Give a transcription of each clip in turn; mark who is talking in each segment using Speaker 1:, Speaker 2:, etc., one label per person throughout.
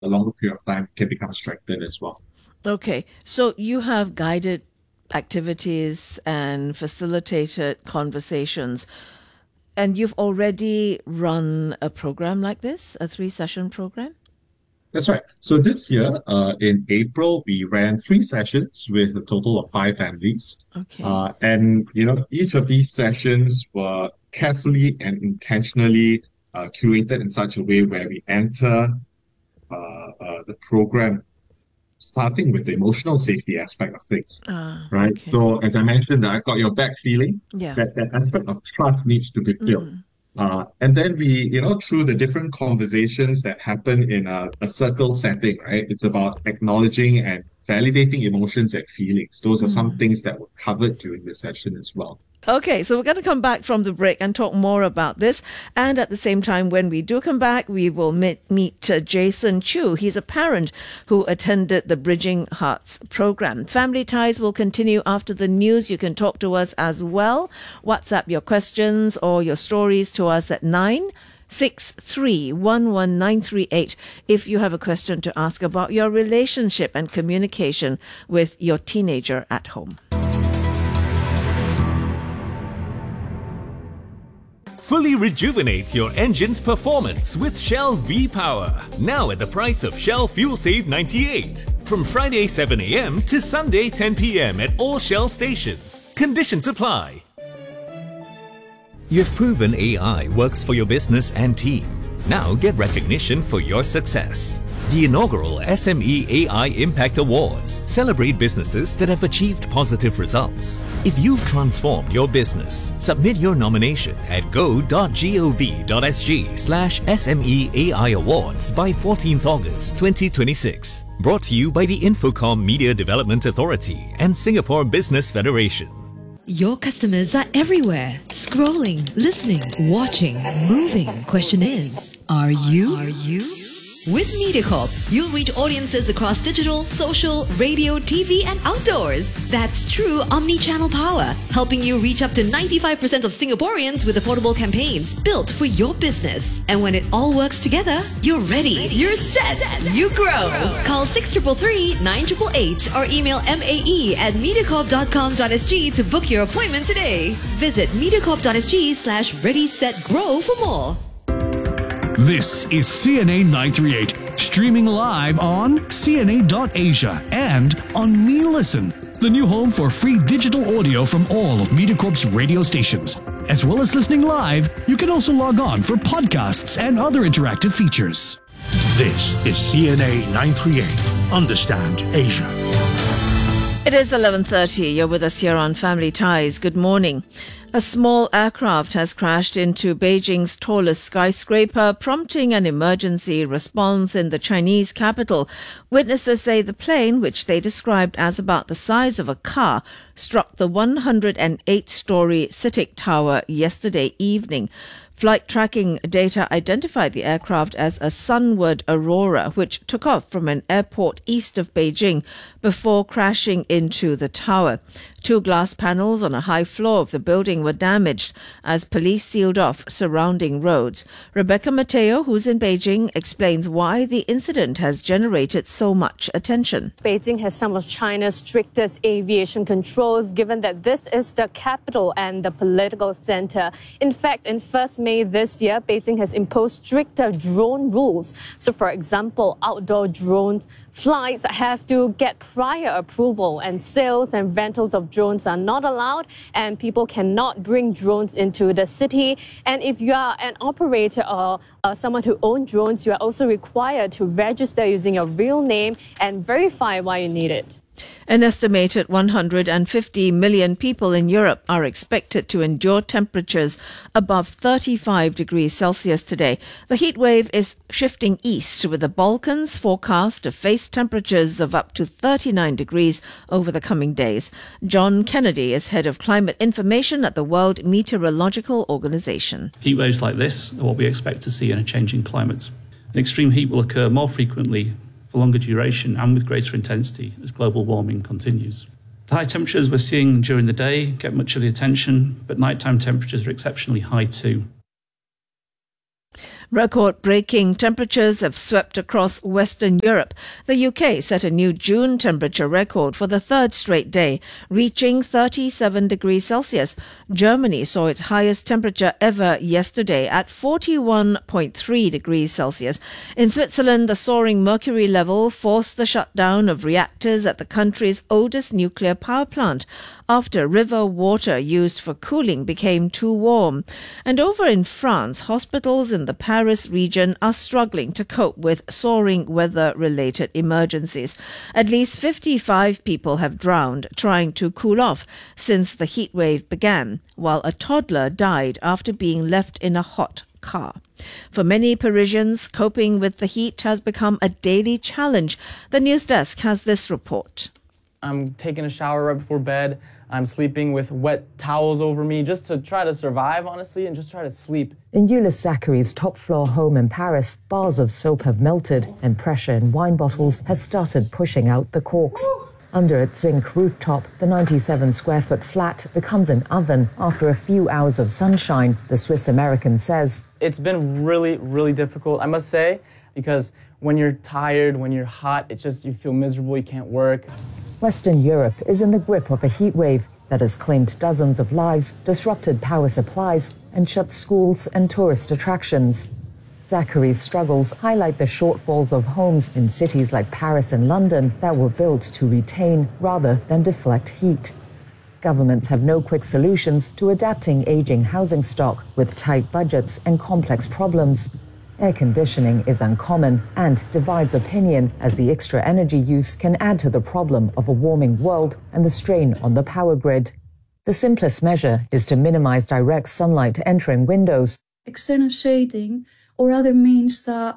Speaker 1: a longer period of time can become strengthened as well.
Speaker 2: Okay, so you have guided activities and facilitated conversations, and you've already run a program like this, a three-session program?
Speaker 1: That's right. So this year, in April, we ran 3 sessions with a total of 5 families.
Speaker 2: Okay.
Speaker 1: And each of these sessions were carefully and intentionally curated in such a way where we enter the program starting with the emotional safety aspect of things,
Speaker 2: Ah,
Speaker 1: right?
Speaker 2: okay.
Speaker 1: So as I mentioned, I got your back feeling
Speaker 2: Yeah.
Speaker 1: that aspect of trust needs to be built.
Speaker 2: Mm.
Speaker 1: And then we, through the different conversations that happen in a circle setting, right? It's about acknowledging and validating emotions and feelings. Those are some
Speaker 2: Mm.
Speaker 1: things that were covered during the session as well.
Speaker 2: Okay, so we're going to come back from the break and talk more about this. And at the same time, when we do come back, we will meet Jason Chu. He's a parent who attended the Bridging Hearts program. Family Ties will continue after the news. You can talk to us as well. WhatsApp your questions or your stories to us at 963-11938 if you have a question to ask about your relationship and communication with your teenager at home.
Speaker 3: Fully rejuvenate your engine's performance with Shell V-Power. Now at the price of Shell Fuel Save 98. From Friday 7 a.m. to Sunday 10 p.m. at all Shell stations. Conditions apply. You've proven AI works for your business and team. Now get recognition for your success. The inaugural SME AI Impact Awards celebrate businesses that have achieved positive results. If you've transformed your business, submit your nomination at go.gov.sg/SME AI Awards by 14th August 2026. Brought to you by the Infocom Media Development Authority and Singapore Business Federation.
Speaker 4: Your customers are everywhere. Scrolling, listening, watching, moving. Question is, are you? With MediaCorp, you'll reach audiences across digital, social, radio, TV, and outdoors. That's true omni-channel power, helping you reach up to 95% of Singaporeans with affordable campaigns built for your business. And when it all works together, you're ready. You're set. You grow. Call 6333 9888 or email mae@mediacorp.com.sg to book your appointment today. Visit mediacorp.sg/ready-set-grow for more.
Speaker 5: This is CNA 938, streaming live on CNA.Asia and on MeListen, the new home for free digital audio from all of MediaCorp's radio stations. As well as listening live, you can also log on for podcasts and other interactive features.
Speaker 6: This is CNA 938. Understand Asia.
Speaker 2: It is 11:30. You're with us here on Family Ties. Good morning. A small aircraft has crashed into Beijing's tallest skyscraper, prompting an emergency response in the Chinese capital. Witnesses say the plane, which they described as about the size of a car, struck the 108-story CITIC Tower yesterday evening. Flight tracking data identified the aircraft as a Sunward Aurora, which took off from an airport east of Beijing before crashing into the tower. 2 glass panels on a high floor of the building were damaged as police sealed off surrounding roads. Rebecca Mateo, who's in Beijing, explains why the incident has generated so much attention.
Speaker 7: Beijing has some of China's strictest aviation controls, given that this is the capital and the political center. In fact, in 1st May this year, Beijing has imposed stricter drone rules. So, for example, outdoor drone flights have to get prior approval, and sales and rentals of drones are not allowed, and people cannot bring drones into the city. And if you are an operator or someone who owns drones, you are also required to register using your real name and verify why you need it.
Speaker 2: An estimated 150 million people in Europe are expected to endure temperatures above 35 degrees Celsius today. The heat wave is shifting east, with the Balkans forecast to face temperatures of up to 39 degrees over the coming days. John Kennedy is head of climate information at the World Meteorological Organization.
Speaker 8: Heat waves like this are what we expect to see in a changing climate. An extreme heat will occur more frequently, for longer duration and with greater intensity as global warming continues. The high temperatures we're seeing during the day get much of the attention, but nighttime temperatures are exceptionally high too.
Speaker 2: Record-breaking temperatures have swept across Western Europe. The UK set a new June temperature record for the third straight day, reaching 37 degrees Celsius. Germany saw its highest temperature ever yesterday at 41.3 degrees Celsius. In Switzerland, the soaring mercury level forced the shutdown of reactors at the country's oldest nuclear power plant after river water used for cooling became too warm. And over in France, hospitals in the Paris region are struggling to cope with soaring weather-related emergencies. At least 55 people have drowned trying to cool off since the heat wave began, while a toddler died after being left in a hot car. For many Parisians, coping with the heat has become a daily challenge. The news desk has this report.
Speaker 9: I'm taking a shower right before bed. I'm sleeping with wet towels over me just to try to survive, honestly, and just try to sleep.
Speaker 10: In Euless Zachary's top-floor home in Paris, bars of soap have melted and pressure in wine bottles has started pushing out the corks. Under its zinc rooftop, the 97-square-foot flat becomes an oven after a few hours of sunshine, the Swiss-American says.
Speaker 9: It's been really, really difficult, I must say, because when you're tired, when you're hot, you feel miserable, you can't work.
Speaker 10: Western Europe is in the grip of a heat wave that has claimed dozens of lives, disrupted power supplies, and shut schools and tourist attractions. Zachary's struggles highlight the shortfalls of homes in cities like Paris and London that were built to retain rather than deflect heat. Governments have no quick solutions to adapting aging housing stock with tight budgets and complex problems. Air conditioning is uncommon and divides opinion as the extra energy use can add to the problem of a warming world and the strain on the power grid. The simplest measure is to minimize direct sunlight entering windows.
Speaker 11: External shading or other means that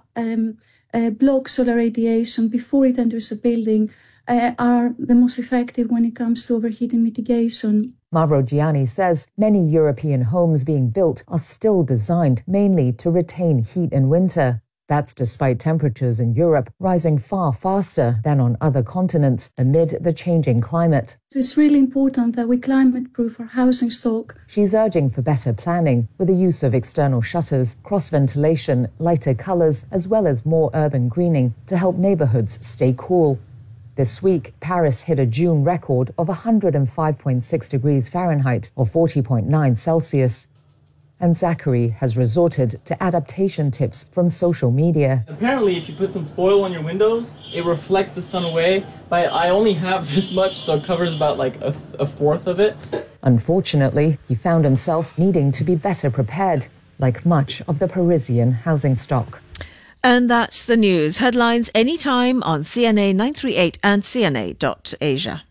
Speaker 11: block solar radiation before it enters a building are the most effective when it comes to overheating mitigation.
Speaker 10: Mauro Gianni says many European homes being built are still designed mainly to retain heat in winter. That's despite temperatures in Europe rising far faster than on other continents amid the changing climate.
Speaker 11: So it's really important that we climate-proof our housing stock.
Speaker 10: She's urging for better planning with the use of external shutters, cross-ventilation, lighter colours, as well as more urban greening to help neighbourhoods stay cool. This week, Paris hit a June record of 105.6 degrees Fahrenheit or 40.9 Celsius. And Zachary has resorted to adaptation tips from social media.
Speaker 9: Apparently, if you put some foil on your windows, it reflects the sun away. But I only have this much, so it covers about like a fourth of it.
Speaker 10: Unfortunately, he found himself needing to be better prepared, like much of the Parisian housing stock.
Speaker 2: And that's the news. Headlines anytime on CNA 938 and CNA.Asia.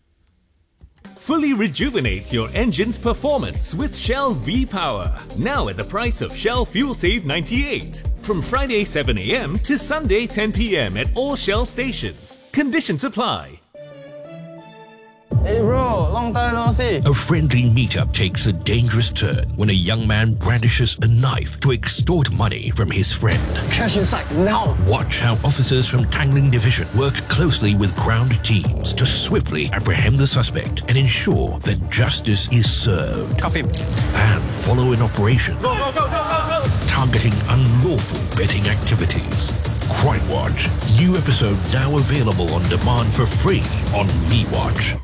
Speaker 3: Fully rejuvenate your engine's performance with Shell V-Power. Now at the price of Shell Fuel Save 98. From Friday 7 a.m. to Sunday 10 p.m. at all Shell stations. Conditions apply.
Speaker 12: Hey bro, long time no see.
Speaker 6: A friendly meetup takes a dangerous turn when a young man brandishes a knife to extort money from his friend.
Speaker 12: Cash inside now.
Speaker 6: Watch how officers from Tangling Division work closely with ground teams to swiftly apprehend the suspect and ensure that justice is served.
Speaker 12: Cuff him.
Speaker 6: And follow an operation targeting unlawful betting activities. Crime Watch. New episode now available on demand for free on MeWatch.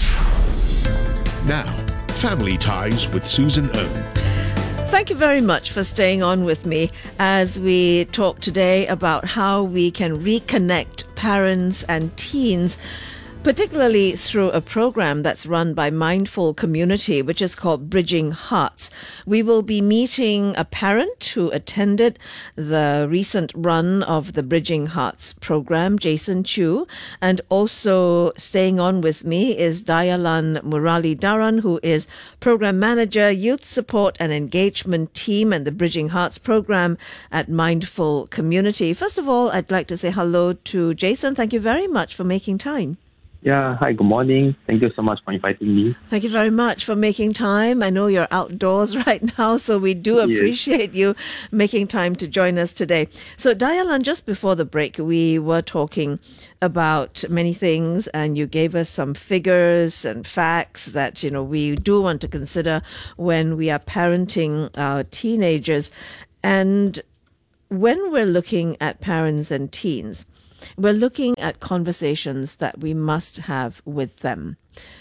Speaker 13: Now, Family Ties with Susan Ohm.
Speaker 2: Thank you very much for staying on with me as we talk today about how we can reconnect parents and teens, particularly through a program that's run by Mindful Community, which is called Bridging Hearts. We will be meeting a parent who attended the recent run of the Bridging Hearts program, Jason Chu, and also staying on with me is Dayalan Muralidharan, who is Program Manager, Youth Support and Engagement Team and the Bridging Hearts program at Mindful Community. First of all, I'd like to say hello to Jason. Thank you very much for making time.
Speaker 14: Yeah, hi, good morning. Thank you so much for inviting me.
Speaker 2: Thank you very much for making time. I know you're outdoors right now, so we do appreciate you making time to join us today. So, Dayalan, just before the break, we were talking about many things, and you gave us some figures and facts that, you know, we do want to consider when we are parenting our teenagers. And when we're looking at parents and teens, we're looking at conversations that we must have with them.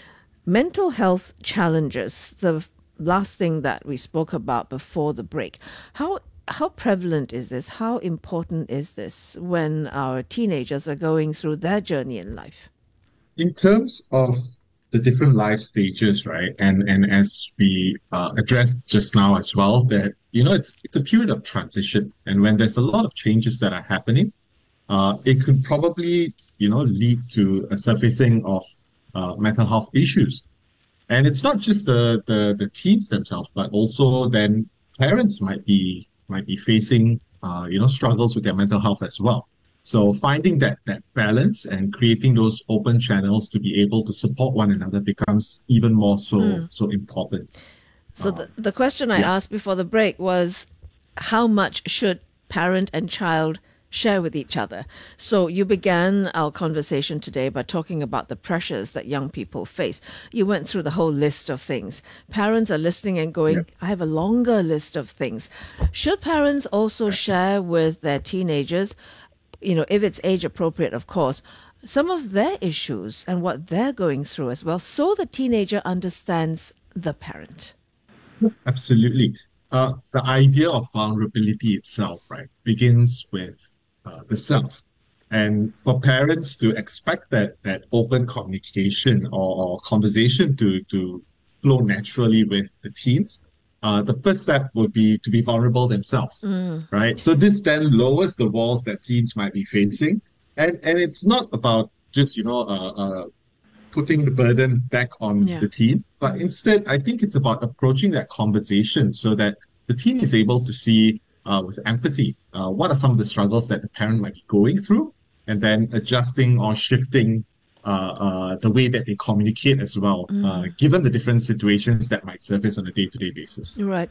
Speaker 2: Mental health challenges, the last thing that we spoke about before the break. How prevalent is this? How important is this when our teenagers are going through their journey in life?
Speaker 1: In terms of the different life stages, right? And as we addressed just now as well, that, it's a period of transition. And when there's a lot of changes that are happening, it could probably, lead to a surfacing of mental health issues. And it's not just the teens themselves, but also then parents might be facing, struggles with their mental health as well. So finding that balance and creating those open channels to be able to support one another becomes even more so important.
Speaker 2: So the question I asked before the break was, how much should parent and child share with each other? So you began our conversation today by talking about the pressures that young people face. You went through the whole list of things. Parents are listening and going, I have a longer list of things. Should parents also share with their teenagers, if it's age appropriate, of course, some of their issues and what they're going through as well, so the teenager understands the parent?
Speaker 1: Absolutely. The idea of vulnerability itself, right, begins with the self. And for parents to expect that open communication or conversation to flow naturally with the teens, the first step would be to be vulnerable themselves, right? So this then lowers the walls that teens might be facing. And it's not about just, putting the burden back on the teen, but instead, I think it's about approaching that conversation so that the teen is able to see with empathy what are some of the struggles that the parent might be going through, and then adjusting or shifting the way that they communicate as well, given the different situations that might surface on a day-to-day basis.
Speaker 2: Right.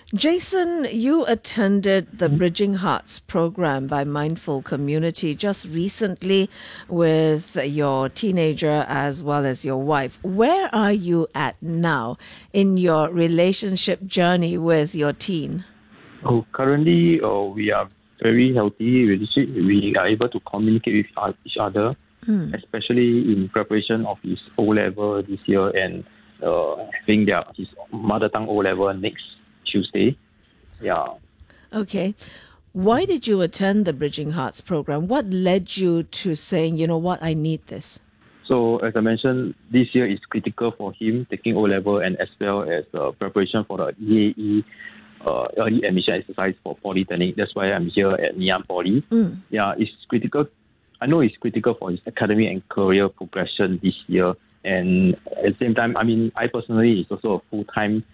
Speaker 2: Jason, you attended the Bridging Hearts program by Mindful Community just recently with your teenager as well as your wife. Where are you at now in your relationship journey with your teen?
Speaker 14: Currently, we are very healthy relationship. We are able to communicate with each other, especially in preparation of his O-level this year and having his mother tongue O-level next Tuesday. Yeah.
Speaker 2: Okay. Why did you attend the Bridging Hearts program? What led you to saying, you know what, I need this?
Speaker 14: So, as I mentioned, this year is critical for him, taking O-level and as well as preparation for the EAE early admission exercise for Polytechnic. That's why I'm here at Ngee Ann Poly. Yeah, it's critical. I know it's critical for his academic and career progression this year. And at the same time, I personally is also a full-time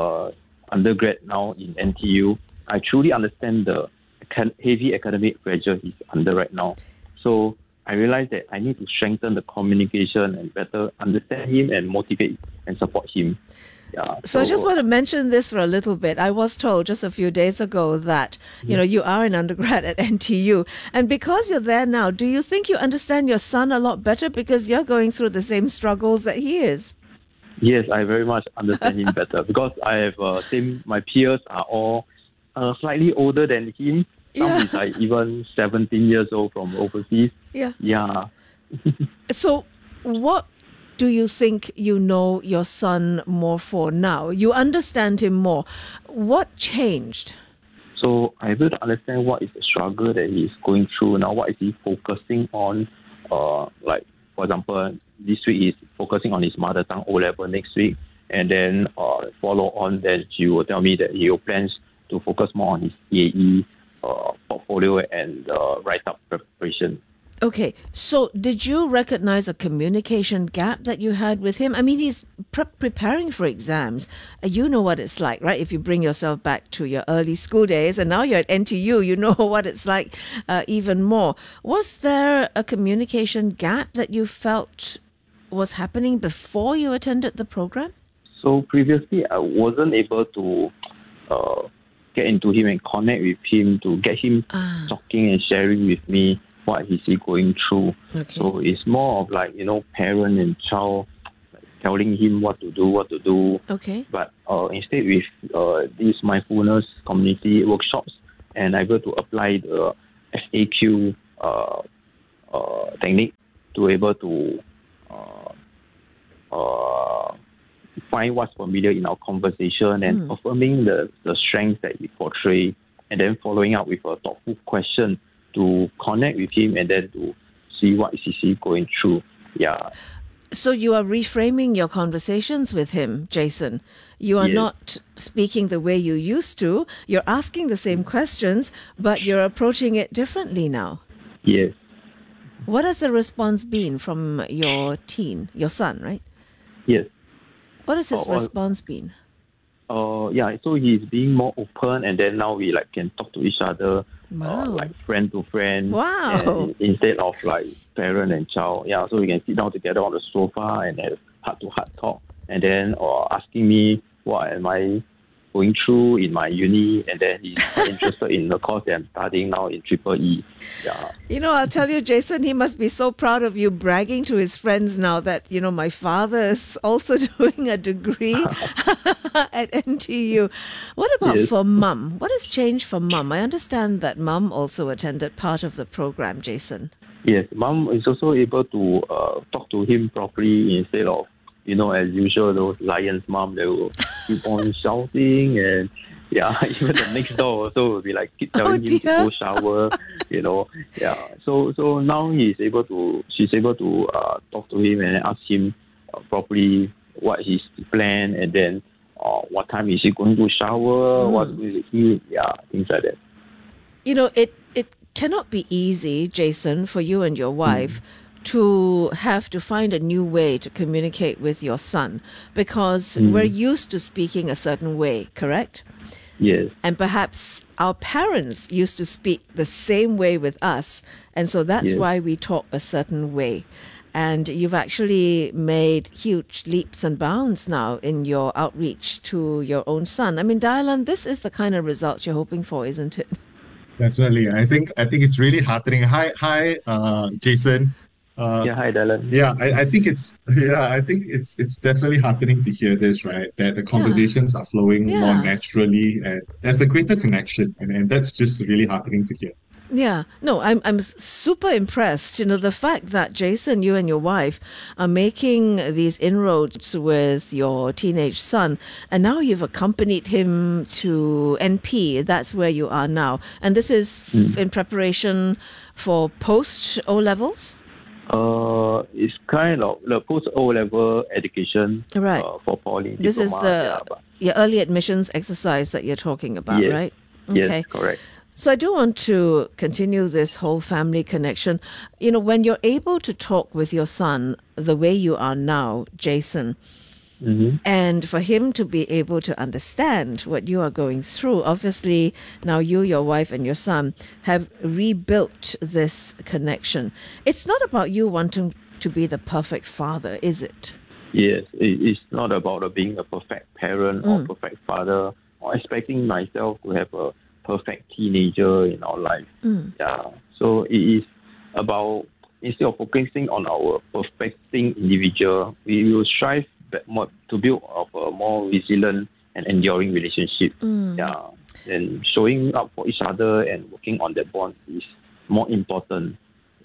Speaker 14: undergrad now in NTU. I truly understand the heavy academic pressure he's under right now. So I realized that I need to strengthen the communication and better understand him and motivate and support him. Yeah,
Speaker 2: so I just want to mention this for a little bit. I was told just a few days ago that, you are an undergrad at NTU. And because you're there now, do you think you understand your son a lot better because you're going through the same struggles that he is?
Speaker 14: Yes, I very much understand him better because I have my peers are all slightly older than him. Some is like even 17 years old from overseas. Yeah.
Speaker 2: So what do you think you know your son more for now? You understand him more. What changed?
Speaker 14: So I able to understand what is the struggle that he's going through now. What is he focusing on? Like, for example, this week he's focusing on his mother tongue O-level next week. And then follow on, then he will tell me that he plans to focus more on his EAE portfolio and write-up preparation.
Speaker 2: Okay, so did you recognize a communication gap that you had with him? He's preparing for exams. You know what it's like, right? If you bring yourself back to your early school days and now you're at NTU, you know what it's like even more. Was there a communication gap that you felt was happening before you attended the program?
Speaker 14: So previously, I wasn't able to get into him and connect with him to get him talking and sharing with me what is he going through. Okay. So it's more of like, parent and child telling him what to do.
Speaker 2: Okay.
Speaker 14: But instead with these mindfulness community workshops and able to apply the FAQ technique to able to find what's familiar in our conversation and affirming the strengths that we portray, and then following up with a thoughtful question to connect with him and then to see what is he going through. Yeah.
Speaker 2: So you are reframing your conversations with him, Jason. You are not speaking the way you used to. You're asking the same questions, but you're approaching it differently now.
Speaker 14: Yes.
Speaker 2: What has the response been from your son, right?
Speaker 14: Yes.
Speaker 2: What has his response been?
Speaker 14: Yeah, so he's being more open, and then now we can talk to each other, like friend to friend.
Speaker 2: Wow.
Speaker 14: Instead of like parent and child. Yeah, so we can sit down together on the sofa and have heart-to-heart talk, and then asking me what am I going through in my uni, and then he's interested in the course that I'm studying now in EEE. Yeah.
Speaker 2: I'll tell you, Jason, he must be so proud of you bragging to his friends now that, my father is also doing a degree at NTU. What about for Mum? What has changed for Mum? I understand that Mum also attended part of the program, Jason.
Speaker 14: Yes, Mum is also able to talk to him properly instead of as usual, those lions mom, they will keep on shouting, and even the next door also will be keep telling him to go shower, Yeah. So now she's able to talk to him and ask him properly what his plan, and then what time is he going to shower, what will he eat, things like that.
Speaker 2: It cannot be easy, Jason, for you and your wife to have to find a new way to communicate with your son, because we're used to speaking a certain way, correct?
Speaker 14: Yes.
Speaker 2: And perhaps our parents used to speak the same way with us, and so that's why we talk a certain way. And you've actually made huge leaps and bounds now in your outreach to your own son. I mean, Dialan, this is the kind of results you're hoping for, isn't it?
Speaker 1: Definitely. I think it's really heartening. Hi, Jason.
Speaker 14: Hi, Dylan.
Speaker 1: I think it's definitely heartening to hear this, right? That the conversations are flowing more naturally, and there's a greater connection, and that's just really heartening to hear.
Speaker 2: Yeah, no, I'm super impressed. The fact that Jason, you and your wife are making these inroads with your teenage son, and now you've accompanied him to NP. That's where you are now, and this is in preparation for post O levels.
Speaker 14: It's kind of the post O level education,
Speaker 2: right?
Speaker 14: For poly.
Speaker 2: This
Speaker 14: diploma,
Speaker 2: is the early admissions exercise that you're talking about, right?
Speaker 14: Okay.
Speaker 2: Yes,
Speaker 14: correct.
Speaker 2: So I do want to continue this whole family connection. When you're able to talk with your son the way you are now, Jason, and for him to be able to understand what you are going through, obviously now you, your wife, and your son have rebuilt this connection. It's not about you wanting to be the perfect father, is it?
Speaker 14: Yes, it's not about being a perfect parent or perfect father or expecting myself to have a perfect teenager in our life. So it is about, instead of focusing on our perfecting individual, we will strive to build a more resilient and enduring relationship. And showing up for each other and working on that bond is more important.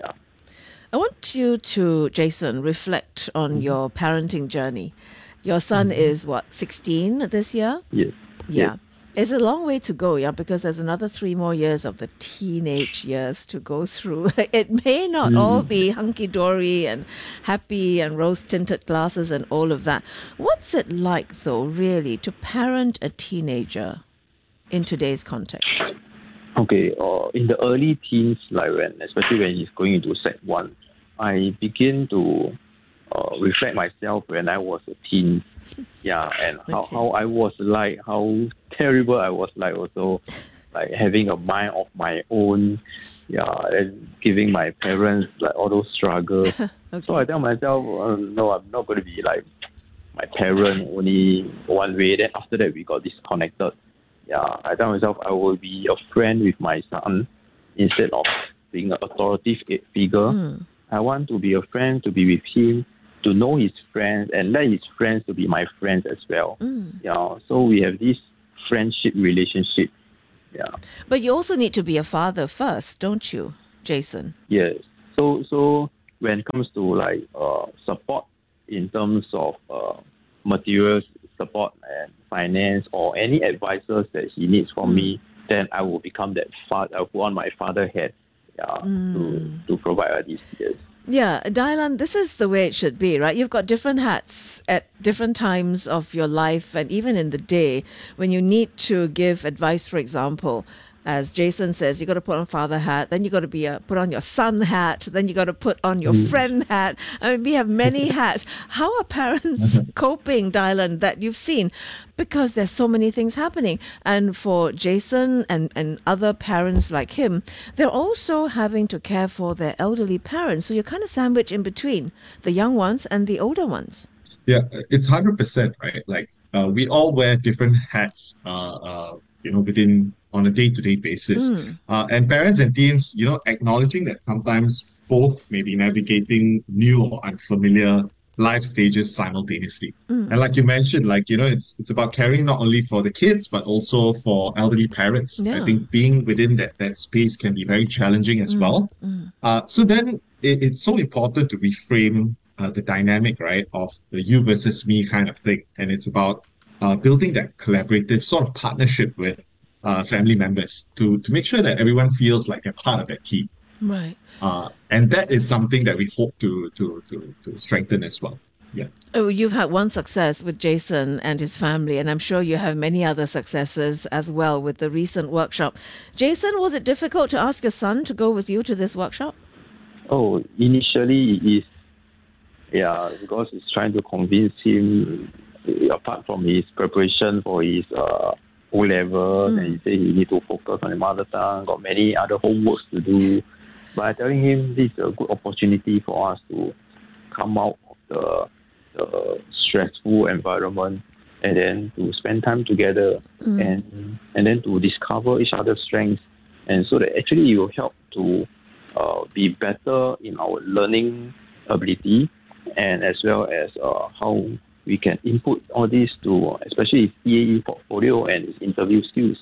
Speaker 2: I want you to, Jason, reflect on your parenting journey. Your son is 16 this year?
Speaker 14: Yes.
Speaker 2: Yeah. It's a long way to go, because there's another 3 more years of the teenage years to go through. It may not all be hunky-dory and happy and rose-tinted glasses and all of that. What's it like, though, really, to parent a teenager in today's context?
Speaker 14: Okay, in the early teens, especially when he's going into Sec 1, I begin to reflect myself when I was a teen. And how I was like, how terrible I was like, also like having a mind of my own, and giving my parents all those struggles. So I tell myself, no, I'm not going to be like my parent only one way. Then after that, we got disconnected. I tell myself I will be a friend with my son instead of being an authoritative figure. I want to be a friend, to be with him, to know his friends, and let his friends to be my friends as well. So we have this friendship relationship Yeah.
Speaker 2: But you also need to be a father first, don't you, Jason?
Speaker 14: Yes. So when it comes to like support in terms of materials support and finance or any advisors that he needs from me, then I will become that father. I'll put on my father hat to provide these years.
Speaker 2: Yeah, Dylan, this is the way it should be, right? You've got different hats at different times of your life and even in the day when you need to give advice, for example. As Jason says, you got to put on father hat, then you got to put on your son hat, then you got to put on your friend hat. I mean, we have many hats. How are parents coping, Dylan, that you've seen? Because there's so many things happening. And for Jason and other parents like him, they're also having to care for their elderly parents. So you're kind of sandwiched in between the young ones and the older ones.
Speaker 1: Yeah, it's 100%, right? Like we all wear different hats, within on a day-to-day basis. And parents and teens, acknowledging that sometimes both may be navigating new or unfamiliar life stages simultaneously. And like you mentioned, it's about caring not only for the kids, but also for elderly parents.
Speaker 2: Yeah.
Speaker 1: I think being within that space can be very challenging as well. So then it's so important to reframe the dynamic, right, of the you versus me kind of thing. And it's about building that collaborative sort of partnership with family members to make sure that everyone feels like they're part of that team.
Speaker 2: Right.
Speaker 1: And that is something that we hope to strengthen as well. Yeah.
Speaker 2: Oh, you've had one success with Jason and his family, and I'm sure you have many other successes as well with the recent workshop. Jason, was it difficult to ask your son to go with you to this workshop?
Speaker 14: Oh, initially it is. Yeah, because it's trying to convince him, apart from his preparation for his O-level, and he said he need to focus on the mother tongue, got many other homeworks to do. But I'm telling him this is a good opportunity for us to come out of the stressful environment and then to spend time together and then to discover each other's strengths. And so that actually it will help to be better in our learning ability and as well as how we can input all this to especially his CAE portfolio and his interview skills.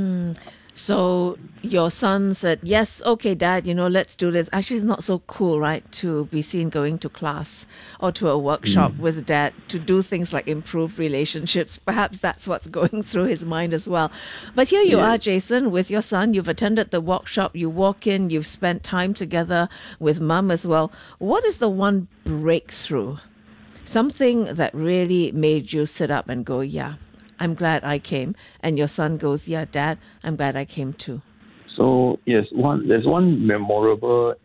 Speaker 2: So your son said, yes, okay, Dad, let's do this. Actually, it's not so cool, right, to be seen going to class or to a workshop with Dad to do things like improve relationships. Perhaps that's what's going through his mind as well. But here you are, Jason, with your son. You've attended the workshop. You walk in, you've spent time together with Mum as well. What is the one breakthrough? Something that really made you sit up and go, yeah, I'm glad I came. And your son goes, yeah, Dad, I'm glad I came too.
Speaker 14: So, yes, there's one memorable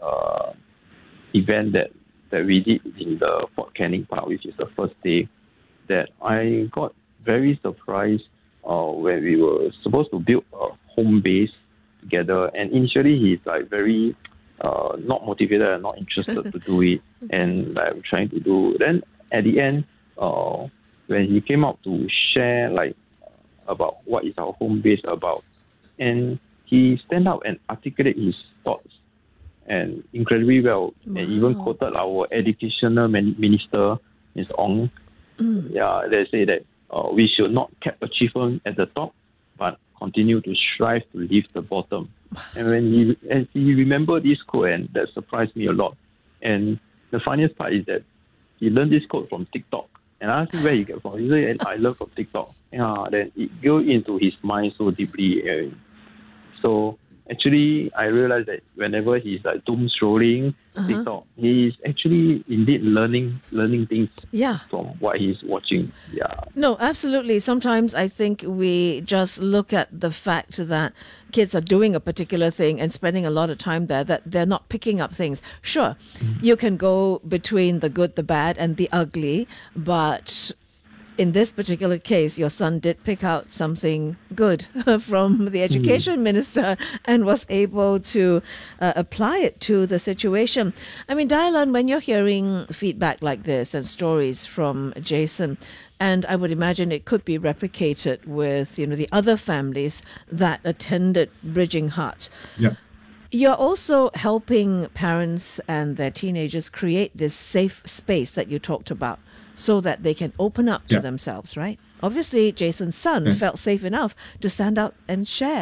Speaker 14: event that we did in the Fort Canning Park, which is the first day, that I got very surprised when we were supposed to build a home base together. And initially, he's like very not motivated and not interested to do it. And I'm trying to do. Then at the end, when he came out to share about what is our home base about, and he stand up and articulate his thoughts and incredibly well, and even quoted our educational minister, Ms. Ong. Yeah, they say that we should not cap achievement at the top, but continue to strive to lift the bottom. And when he remembered this quote, and that surprised me a lot. And the funniest part is that he learned this quote from TikTok. And I asked him where he get it from. He said, I learned from TikTok. Yeah, then it goes into his mind so deeply. So actually, I realized that whenever he's like doom scrolling TikTok, he's actually indeed learning things from what he's watching. Yeah.
Speaker 2: No, absolutely. Sometimes I think we just look at the fact that kids are doing a particular thing and spending a lot of time there, that they're not picking up things. Sure, you can go between the good, the bad, and the ugly, but in this particular case, your son did pick out something good from the education minister and was able to apply it to the situation. I mean, Dylan, when you're hearing feedback like this and stories from Jason, and I would imagine it could be replicated with, the other families that attended Bridging Hearts.
Speaker 1: Yeah.
Speaker 2: You're also helping parents and their teenagers create this safe space that you talked about, so that they can open up to themselves, right? Obviously, Jason's son felt safe enough to stand out and share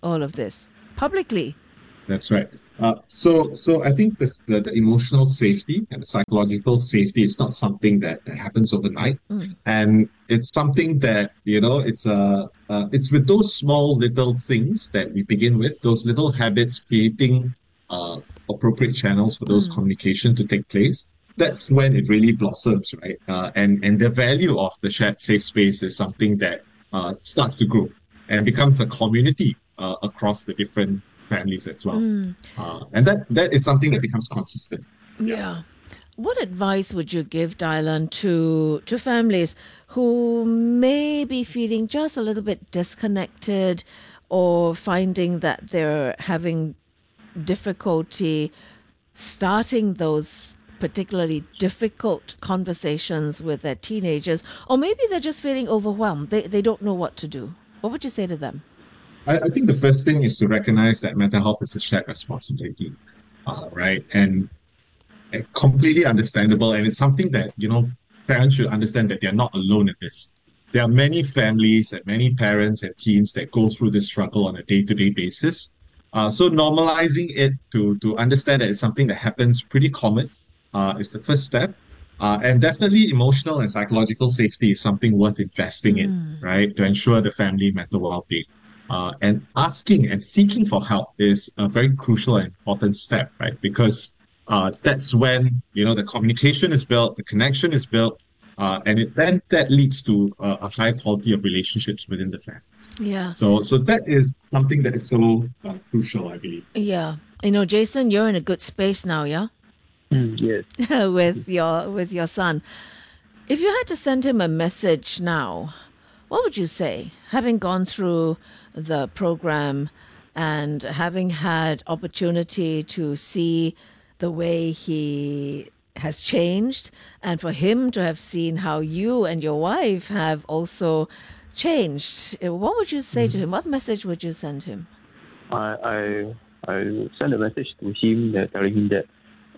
Speaker 2: all of this publicly.
Speaker 1: That's right. So I think the emotional safety and the psychological safety is not something that happens overnight, and it's something that it's with those small little things that we begin with, those little habits, creating appropriate channels for those communication to take place. That's when it really blossoms, right? And the value of the shared safe space is something that starts to grow and becomes a community across the different families as well. And that is something that becomes consistent.
Speaker 2: Yeah. What advice would you give, Dialan, to families who may be feeling just a little bit disconnected or finding that they're having difficulty starting those particularly difficult conversations with their teenagers, or maybe they're just feeling overwhelmed. They don't know what to do. What would you say to them?
Speaker 1: I think the first thing is to recognize that mental health is a shared responsibility, right? And completely understandable. And it's something that, parents should understand that they're not alone in this. There are many families and many parents and teens that go through this struggle on a day-to-day basis. So normalizing it to understand that it's something that happens pretty common is the first step. And definitely emotional and psychological safety is something worth investing in, right? To ensure the family mental well-being. And asking and seeking for help is a very crucial and important step, right? Because that's when, the communication is built, the connection is built, and then that leads to a high quality of relationships within the families.
Speaker 2: Yeah.
Speaker 1: So that is something that is so crucial, I believe.
Speaker 2: Yeah. Jason, you're in a good space now, yeah?
Speaker 14: Yes.
Speaker 2: with your son. If you had to send him a message now, what would you say? Having gone through the program and having had opportunity to see the way he has changed, and for him to have seen how you and your wife have also changed, what would you say to him? What message would you send him?
Speaker 14: I send a message to him telling him that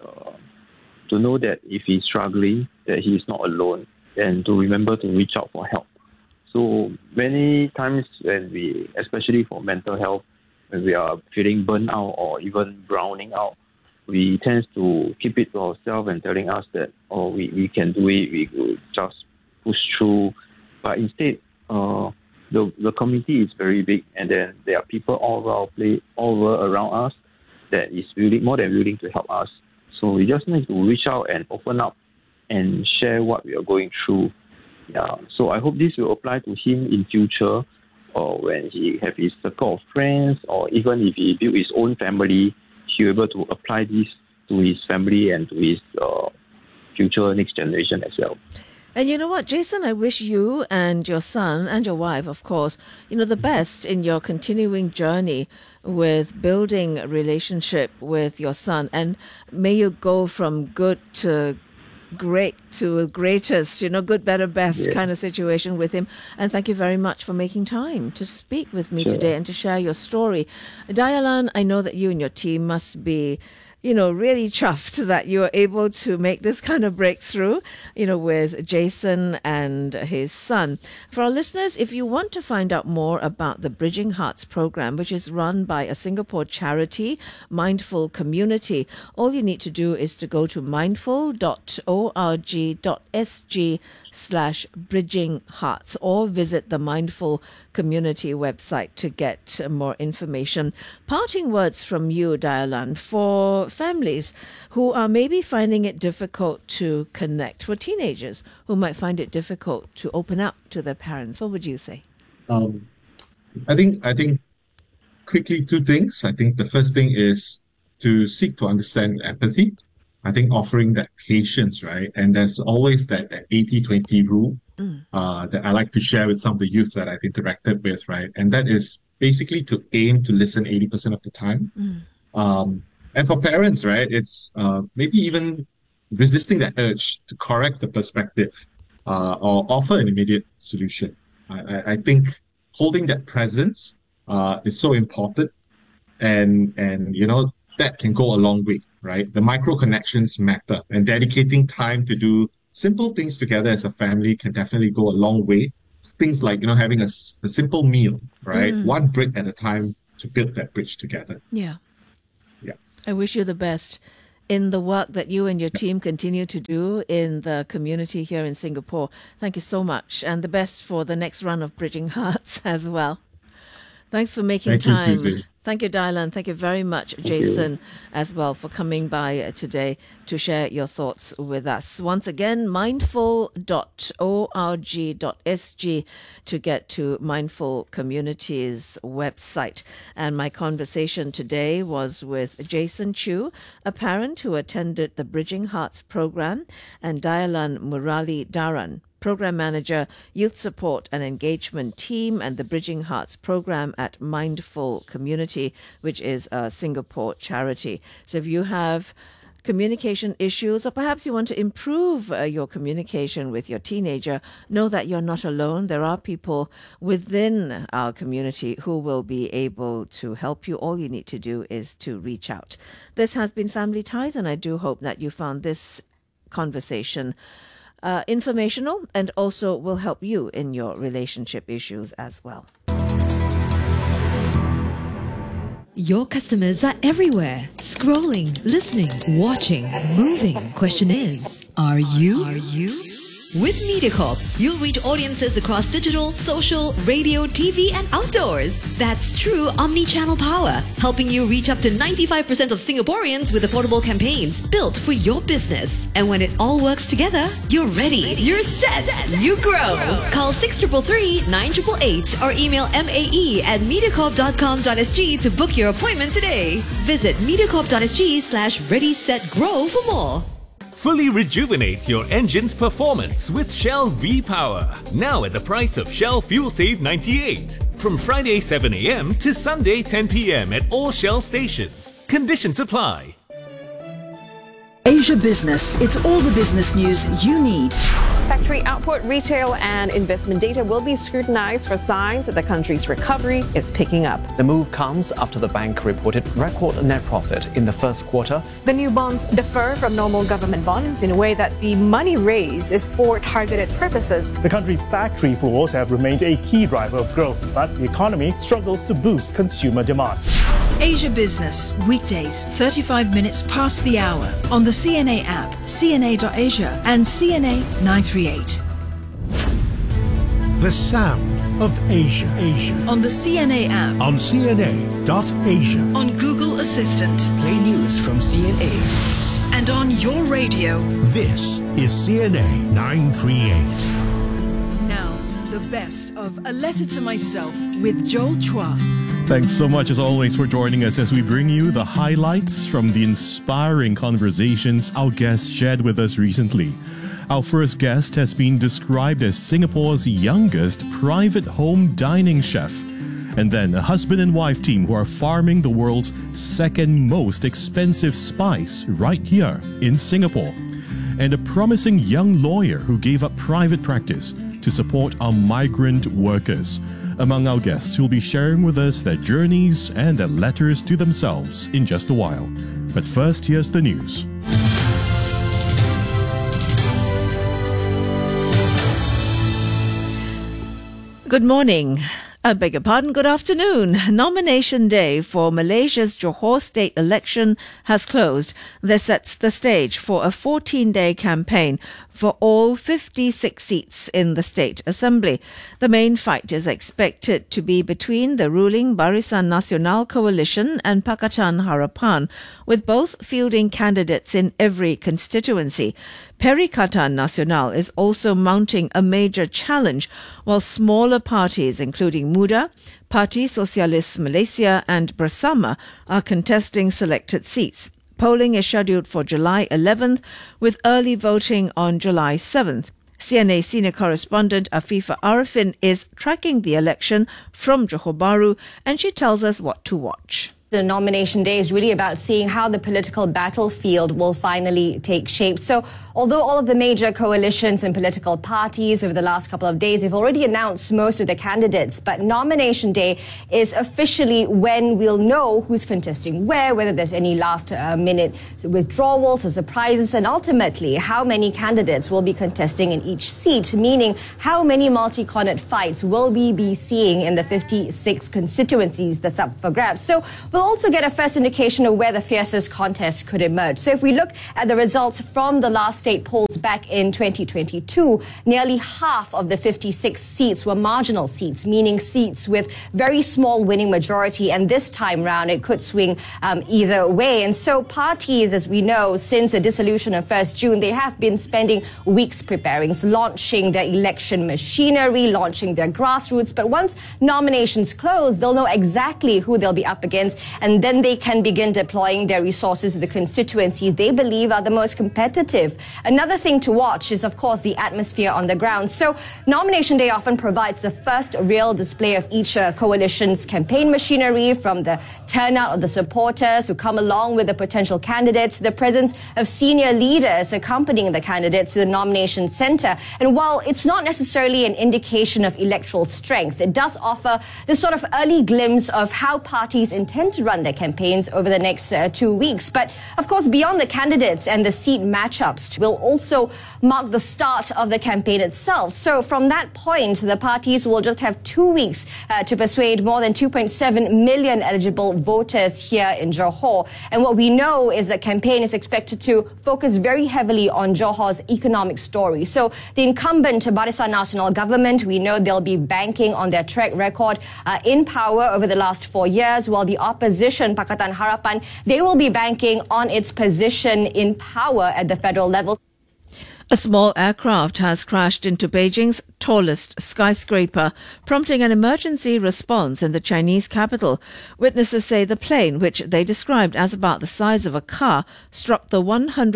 Speaker 14: to know that if he's struggling, that he is not alone, and to remember to reach out for help. So many times when we, especially for mental health, when we are feeling burnt out or even browning out, we tend to keep it to ourselves and telling us that, we can do it, we will just push through. But instead, the community is very big, and then there are people all over around us that is more than willing to help us. So we just need to reach out and open up and share what we are going through. Yeah. So I hope this will apply to him in future, or when he have his circle of friends, or even if he build his own family, he'll be able to apply this to his family and to his future next generation as well.
Speaker 2: And you know what, Jason, I wish you and your son and your wife, of course, the best in your continuing journey with building a relationship with your son. And may you go from good to great to greatest, good, better, best kind of situation with him. And thank you very much for making time to speak with me today and to share your story. Dialan, I know that you and your team must be really chuffed that you are able to make this kind of breakthrough, with Jason and his son. For our listeners, if you want to find out more about the Bridging Hearts program, which is run by a Singapore charity, Mindful Community, all you need to do is to go to mindful.org.sg/Bridging Hearts or visit the Mindful Community website to get more information. Parting words from you, Dialan, for families who are maybe finding it difficult to connect, for teenagers who might find it difficult to open up to their parents. What would you say?
Speaker 1: I think quickly two things. I think the first thing is to seek to understand empathy. I think offering that patience, right? And there's always that 80-20 rule that I like to share with some of the youth that I've interacted with, right? And that is basically to aim to listen 80% of the time. And for parents, right, it's maybe even resisting that urge to correct the perspective or offer an immediate solution. I think holding that presence is so important, and that can go a long way, right? The micro connections matter, and dedicating time to do simple things together as a family can definitely go a long way. Things like having a simple meal, right? One brick at a time to build that bridge together.
Speaker 2: Yeah.
Speaker 1: Yeah.
Speaker 2: I wish you the best in the work that you and your team continue to do in the community here in Singapore. Thank you so much, and the best for the next run of Bridging Hearts as well. Thanks for making time.
Speaker 1: Thank you, Susie.
Speaker 2: Thank you, Dylan. Thank you very much, Jason, as well, for coming by today to share your thoughts with us. Once again, mindful.org.sg to get to Mindful Communities website. And my conversation today was with Jason Chew, a parent who attended the Bridging Hearts program, and Dayalan Murali Daran, Program Manager, Youth Support and Engagement Team, and the Bridging Hearts program at Mindful Community, which is a Singapore charity. So if you have communication issues, or perhaps you want to improve your communication with your teenager, know that you're not alone. There are people within our community who will be able to help you. All you need to do is to reach out. This has been Family Ties, and I do hope that you found this conversation informational and also will help you in your relationship issues as well.
Speaker 4: Your customers are everywhere. Scrolling, listening, watching, moving. Question is, are you? With MediaCorp, you'll reach audiences across digital, social, radio, TV, and outdoors. That's true omni-channel power, helping you reach up to 95% of Singaporeans with affordable campaigns built for your business. And when it all works together, you're ready. You're set. You grow. Call 6333 9888 or email mae@mediacorp.com.sg to book your appointment today. Visit mediacorp.sg/ready-set-grow for more.
Speaker 3: Fully rejuvenate your engine's performance with Shell V-Power. Now at the price of Shell Fuel Save 98. From Friday 7 a.m. to Sunday 10 p.m. at all Shell stations. Conditions apply.
Speaker 15: Asia Business. It's all the business news you need.
Speaker 16: Factory output, retail and investment data will be scrutinized for signs that the country's recovery is picking up.
Speaker 17: The move comes after the bank reported record net profit in the first quarter.
Speaker 18: The new bonds differ from normal government bonds in a way that the money raised is for targeted purposes.
Speaker 19: The country's factory floors have remained a key driver of growth, but the economy struggles to boost consumer demand.
Speaker 15: Asia Business. Weekdays, 35 minutes past the hour. On the CNA app, CNA.Asia and CNA 938.
Speaker 13: The sound of Asia.
Speaker 15: On the CNA app.
Speaker 13: On CNA.Asia.
Speaker 15: On Google Assistant.
Speaker 20: Play news from CNA.
Speaker 15: And on your radio.
Speaker 13: This is CNA 938.
Speaker 15: Now, the best of A Letter to Myself with Joel Chua.
Speaker 21: Thanks so much as always for joining us as we bring you the highlights from the inspiring conversations our guests shared with us recently. Our first guest has been described as Singapore's youngest private home dining chef. And then a husband and wife team who are farming the world's second most expensive spice right here in Singapore. And a promising young lawyer who gave up private practice to support our migrant workers. Among our guests who will be sharing with us their journeys and their letters to themselves in just a while. But first, here's the news.
Speaker 2: Good morning. I beg your pardon, good afternoon. Nomination day for Malaysia's Johor state election has closed. This sets the stage for a 14-day campaign for all 56 seats in the State Assembly. The main fight is expected to be between the ruling Barisan Nasional Coalition and Pakatan Harapan, with both fielding candidates in every constituency. Perikatan Nasional is also mounting a major challenge, while smaller parties including Muda, Parti Sosialis Malaysia and Bersama are contesting selected seats. Polling is scheduled for July 11th, with early voting on July 7th. CNA senior correspondent Afifa Arifin is tracking the election from Johor Bahru, and she tells us what to watch.
Speaker 5: The nomination day is really about seeing how the political battlefield will finally take shape. So although all of the major coalitions and political parties over the last couple of days have already announced most of the candidates, but nomination day is officially when we'll know who's contesting where, whether there's any last minute withdrawals or surprises, and ultimately how many candidates will be contesting in each seat, meaning how many multi-cornered fights will we be seeing in the 56 constituencies that's up for grabs. So we'll also get a first indication of where the fiercest contest could emerge. So if we look at the results from the last state polls back in 2022, nearly half of the 56 seats were marginal seats, meaning seats with very small winning majority. And this time round, it could swing either way. And so parties, as we know, since the dissolution of 1st June, they have been spending weeks preparing, launching their election machinery, launching their grassroots. But once nominations close, they'll know exactly who they'll be up against, and then they can begin deploying their resources to the constituencies they believe are the most competitive. Another thing to watch is, of course, the atmosphere on the ground. So nomination day often provides the first real display of each coalition's campaign machinery, from the turnout of the supporters who come along with the potential candidates, the presence of senior leaders accompanying the candidates to the nomination center. And while it's not necessarily an indication of electoral strength, it does offer this sort of early glimpse of how parties intend to run their campaigns over the next 2 weeks. But of course, beyond the candidates and the seat matchups, will also mark the start of the campaign itself. So from that point, the parties will just have 2 weeks to persuade more than 2.7 million eligible voters here in Johor. And what we know is that campaign is expected to focus very heavily on Johor's economic story. So the incumbent Barisan Nasional government, we know they'll be banking on their track record in power over the last 4 years, while the opposition, Pakatan Harapan, they will be banking on its position in power at the federal level.
Speaker 2: A small aircraft has crashed into Beijing's tallest skyscraper, prompting an emergency response in the Chinese capital. Witnesses say the plane, which they described as about the size of a car, struck the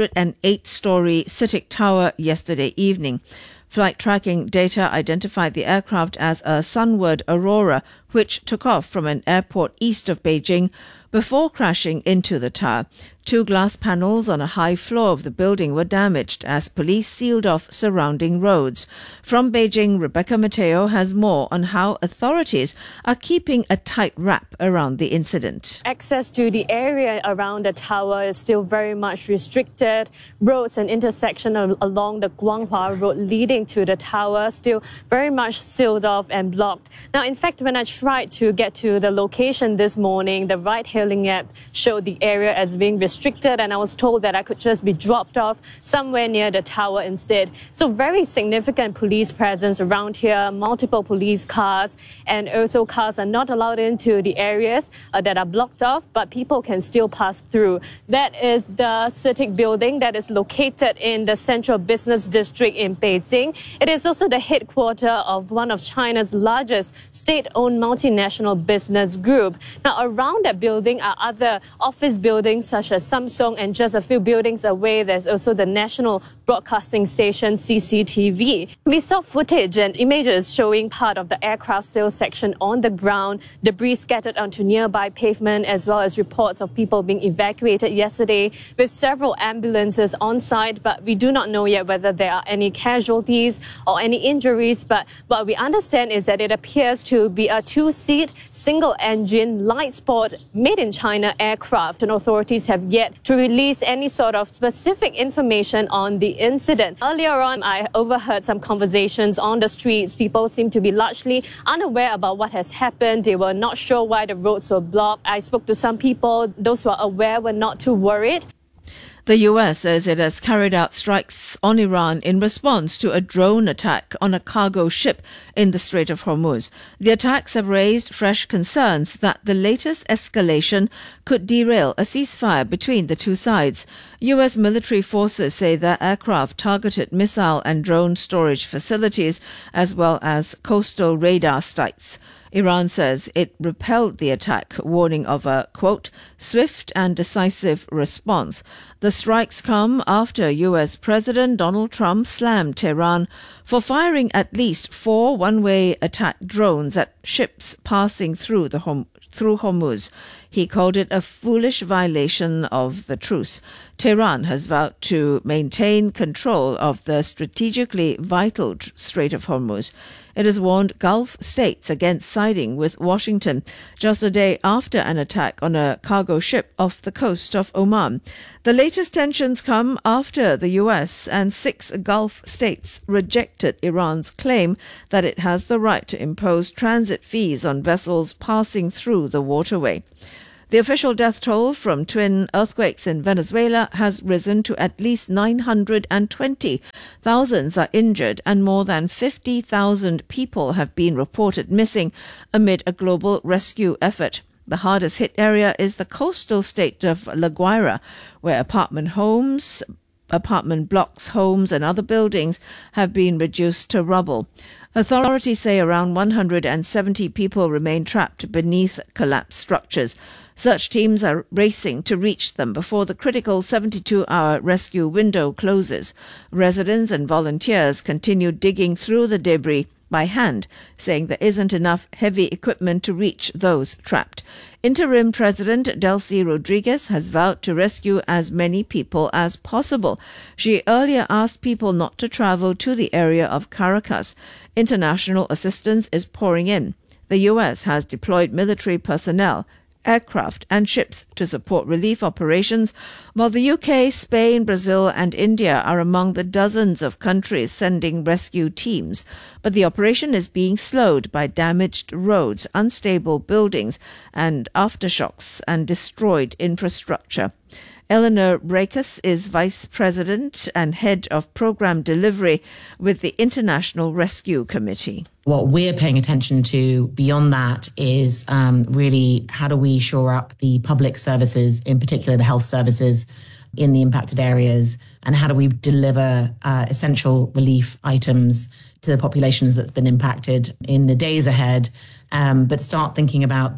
Speaker 2: 108-story CITIC Tower yesterday evening. Flight tracking data identified the aircraft as a Sunward Aurora, which took off from an airport east of Beijing before crashing into the tower. 2 glass panels on a high floor of the building were damaged as police sealed off surrounding roads. From Beijing, Rebecca Mateo has more on how authorities are keeping a tight wrap around the incident.
Speaker 7: Access to the area around the tower is still very much restricted. Roads and intersections along the Guanghua Road leading to the tower still very much sealed off and blocked. Now, in fact, when I tried to get to the location this morning, the ride-hailing app showed the area as being restricted, and I was told that I could just be dropped off somewhere near the tower instead. So very significant police presence around here, multiple police cars, and also cars are not allowed into the areas that are blocked off, but people can still pass through. That is the CITIC building that is located in the Central Business District in Beijing. It is also the headquarters of one of China's largest state-owned multinational business group. Now, around that building are other office buildings such as Samsung, and just a few buildings away, there's also the national broadcasting station CCTV. We saw footage and images showing part of the aircraft still section on the ground, debris scattered onto nearby pavement, as well as reports of people being evacuated yesterday with several ambulances on site, but we do not know yet whether there are any casualties or any injuries. But what we understand is that it appears to be a 2-seat, single-engine, light sport, made-in-China aircraft, and authorities have yet to release any sort of specific information on the incident. Earlier on, I overheard some conversations on the streets. People seem to be largely unaware about what has happened. They were not sure why the roads were blocked. I spoke to some people. Those who are aware were not too worried.
Speaker 2: The US says it has carried out strikes on Iran in response to a drone attack on a cargo ship in the Strait of Hormuz. The attacks have raised fresh concerns that the latest escalation could derail a ceasefire between the two sides. US military forces say their aircraft targeted missile and drone storage facilities as well as coastal radar sites. Iran says it repelled the attack, warning of a, quote, swift and decisive response. The strikes come after US President Donald Trump slammed Tehran for firing at least 4 one-way attack drones at ships passing through Hormuz. He called it a foolish violation of the truce. Tehran has vowed to maintain control of the strategically vital Strait of Hormuz. It has warned Gulf states against siding with Washington just a day after an attack on a cargo ship off the coast of Oman. The latest tensions come after the US and 6 Gulf states rejected Iran's claim that it has the right to impose transit fees on vessels passing through the waterway. The official death toll from twin earthquakes in Venezuela has risen to at least 920. Thousands are injured and more than 50,000 people have been reported missing amid a global rescue effort. The hardest hit area is the coastal state of La Guaira, where apartment blocks, homes and other buildings have been reduced to rubble. Authorities say around 170 people remain trapped beneath collapsed structures. Search teams are racing to reach them before the critical 72-hour rescue window closes. Residents and volunteers continue digging through the debris by hand, saying there isn't enough heavy equipment to reach those trapped. Interim President Delcy Rodriguez has vowed to rescue as many people as possible. She earlier asked people not to travel to the area of Caracas. International assistance is pouring in. The US has deployed military personnel, aircraft and ships to support relief operations, while the UK, Spain, Brazil and India are among the dozens of countries sending rescue teams. But the operation is being slowed by damaged roads, unstable buildings and aftershocks and destroyed infrastructure. Eleanor Brekas is Vice President and Head of Programme Delivery with the International Rescue Committee.
Speaker 8: What we're paying attention to beyond that is really how do we shore up the public services, in particular the health services in the impacted areas, and how do we deliver essential relief items to the populations that's been impacted in the days ahead. But start thinking about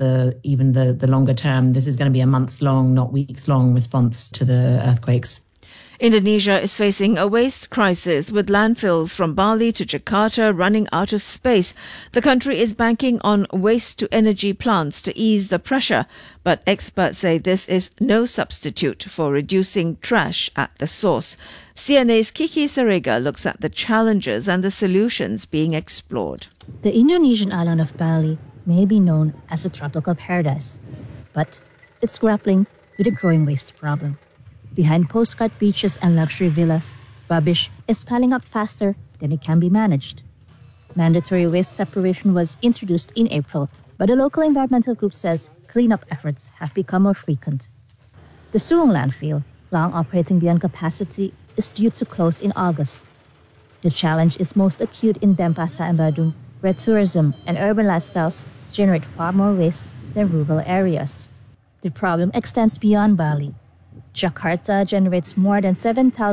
Speaker 8: the longer term. This is going to be a months-long, not weeks-long response to the earthquakes.
Speaker 2: Indonesia is facing a waste crisis with landfills from Bali to Jakarta running out of space. The country is banking on waste-to-energy plants to ease the pressure, but experts say this is no substitute for reducing trash at the source. CNA's Kiki Sarega looks at the challenges and the solutions being explored.
Speaker 22: The Indonesian island of Bali may be known as a tropical paradise, but it's grappling with a growing waste problem. Behind postcard beaches and luxury villas, rubbish is piling up faster than it can be managed. Mandatory waste separation was introduced in April, but the local environmental group says cleanup efforts have become more frequent. The Suwung landfill, long operating beyond capacity, is due to close in August. The challenge is most acute in Denpasar and Badung, where tourism and urban lifestyles generate far more waste than rural areas. The problem extends beyond Bali. Jakarta generates more than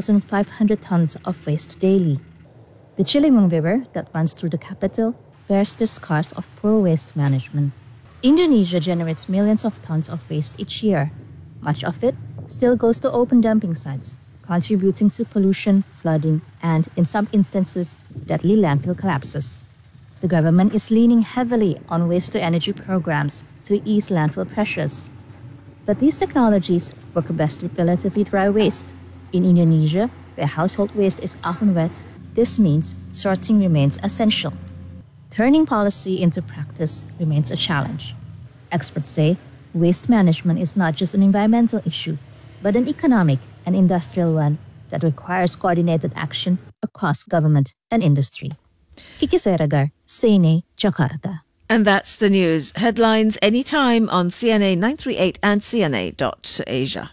Speaker 22: 7,500 tons of waste daily. The Ciliwung River that runs through the capital bears the scars of poor waste management. Indonesia generates millions of tons of waste each year. Much of it still goes to open dumping sites, contributing to pollution, flooding, and, in some instances, deadly landfill collapses. The government is leaning heavily on waste-to-energy programs to ease landfill pressures. But these technologies work best with relatively dry waste. In Indonesia, where household waste is often wet, this means sorting remains essential. Turning policy into practice remains a challenge. Experts say waste management is not just an environmental issue, but an economic and industrial one that requires coordinated action across government and industry. Kiki Saragar, CNA, Jakarta.
Speaker 2: And that's the news. Headlines anytime on CNA 938 and CNA.Asia.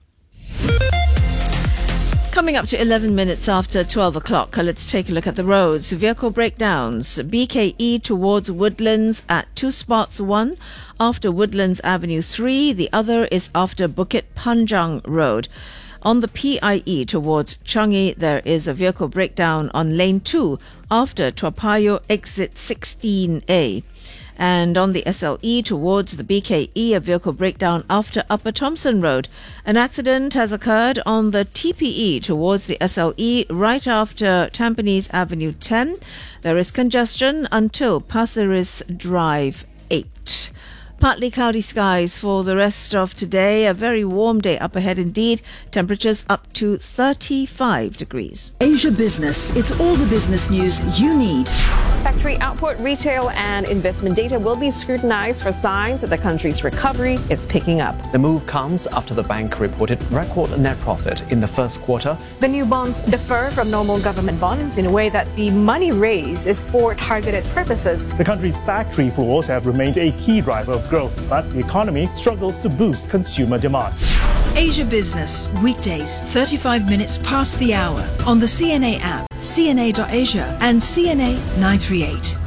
Speaker 2: Coming up to 11 minutes after 12 o'clock, let's take a look at the roads. Vehicle breakdowns. BKE towards Woodlands at 2 spots. One after Woodlands Avenue 3. The other is after Bukit Panjang Road. On the PIE towards Changi, there is a vehicle breakdown on lane 2 after Toa Payoh exit 16A. And on the SLE towards the BKE, a vehicle breakdown after Upper Thomson Road. An accident has occurred on the TPE towards the SLE right after Tampines Avenue 10. There is congestion until Pasir Ris Drive 8. Partly cloudy skies for the rest of today. A very warm day up ahead indeed. Temperatures up to 35 degrees.
Speaker 15: Asia Business. It's all the business news you need.
Speaker 16: Factory output, retail, and investment data will be scrutinized for signs that the country's recovery is picking up.
Speaker 17: The move comes after the bank reported record net profit in the first quarter.
Speaker 18: The new bonds differ from normal government bonds in a way that the money raised is for targeted purposes.
Speaker 19: The country's factory floors have remained a key driver of growth, but the economy struggles to boost consumer demand.
Speaker 15: Asia Business. Weekdays, 35 minutes past the hour. On the CNA app, CNA.Asia and CNA 938.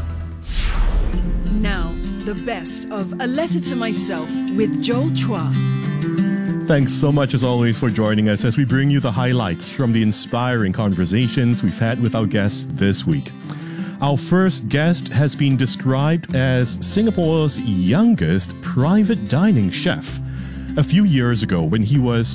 Speaker 15: Now, the best of A Letter to Myself with Joel Chua.
Speaker 21: Thanks so much as always for joining us as we bring you the highlights from the inspiring conversations we've had with our guests this week. Our first guest has been described as Singapore's youngest private dining chef. A few years ago, when he was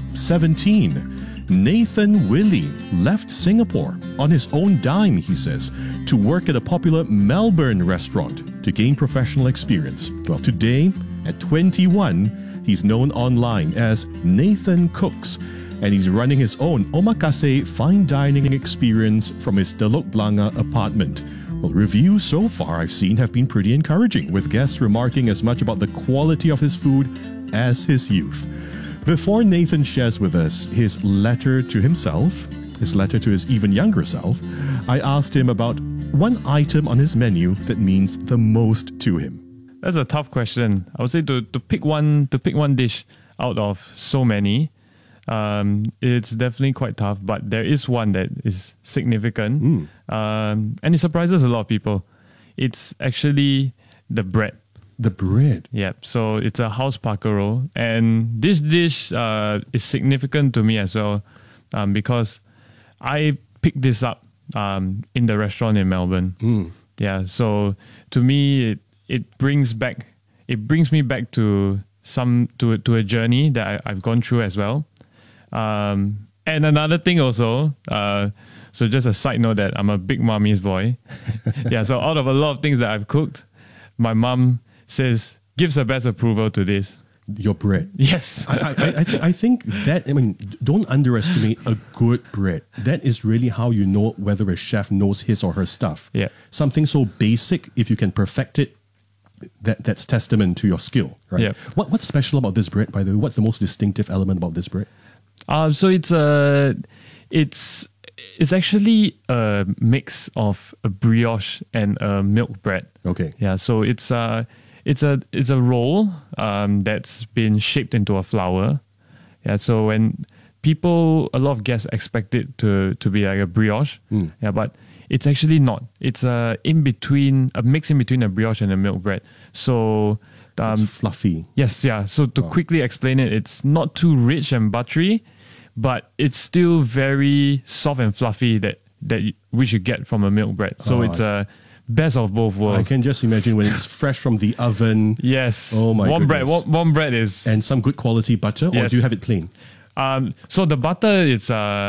Speaker 21: 17, Nathan Willie left Singapore on his own dime, he says, to work at a popular Melbourne restaurant to gain professional experience. Well, today, at 21, he's known online as Nathan Cooks, and he's running his own omakase fine dining experience from his Telok Blangah apartment. Well, reviews so far I've seen have been pretty encouraging, with guests remarking as much about the quality of his food as his youth. Before Nathan shares with us his letter to himself, his letter to his even younger self, I asked him about one item on his menu that means the most to him.
Speaker 9: That's a tough question. I would say to pick one dish out of so many, it's definitely quite tough. But there is one that is significant, and it surprises a lot of people. It's actually the bread.
Speaker 21: The bread?
Speaker 9: Yeah. So it's a house Parker roll, and this dish is significant to me as well, because I picked this up in the restaurant in Melbourne. Yeah. So to me, it brings me back to a journey that I've gone through as well. And another thing also, so just a side note that I'm a big mommy's boy. Yeah. So out of a lot of things that I've cooked, my mom gives her best approval to this.
Speaker 21: Your bread.
Speaker 9: Yes.
Speaker 21: I think that, don't underestimate a good bread. That is really how you know whether a chef knows his or her stuff.
Speaker 9: Yeah.
Speaker 21: Something so basic, if you can perfect it, that's testament to your skill, right?
Speaker 9: Yeah.
Speaker 21: What's special about this bread, by the way? What's the most distinctive element about this bread?
Speaker 9: So it's actually a mix of a brioche and a milk bread.
Speaker 21: Okay.
Speaker 9: Yeah. So it's a roll that's been shaped into a flower. Yeah. So when a lot of guests expect it to be like a brioche. Yeah, but it's actually not. It's a mix in between a brioche and a milk bread. So
Speaker 21: it's fluffy.
Speaker 9: Yes, yeah. So to quickly explain it, it's not too rich and buttery, but it's still very soft and fluffy that which you get from a milk bread. So it's a best of both worlds.
Speaker 21: I can just imagine when it's fresh from the oven.
Speaker 9: Yes.
Speaker 21: Oh my goodness.
Speaker 9: Warm bread is...
Speaker 21: And some good quality butter, or do you have it plain?
Speaker 9: So the butter it's